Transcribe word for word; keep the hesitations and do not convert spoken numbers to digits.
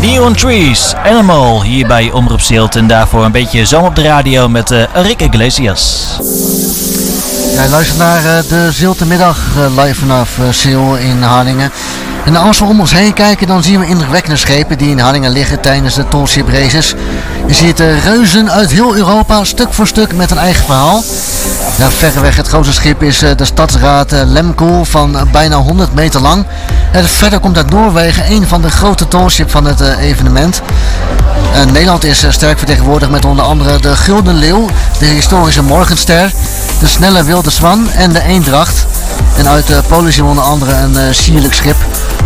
Neon Trees, Animal, hier bij Omroep Zilt. En daarvoor een beetje zoom op de radio met uh, Enrique Iglesias. Ja, luister naar uh, de Ziltemiddag uh, live vanaf uh, Ziel in Harlingen. En als we om ons heen kijken, dan zien we indrukwekkende schepen die in Harlingen liggen tijdens de Tallship Races. Je ziet uh, reuzen uit heel Europa, stuk voor stuk met een eigen verhaal. Ja, verreweg het grootste schip is uh, de Stadsraad uh, Lemkool van uh, bijna honderd meter lang. En verder komt uit Noorwegen een van de grote tallship van het uh, evenement. Uh, Nederland is uh, sterk vertegenwoordigd met onder andere de Gulden Leeuw, de historische Morgenster, de snelle Wilde Zwan en de Eendracht. En uit uh, Polen zien we onder andere een uh, sierlijk schip.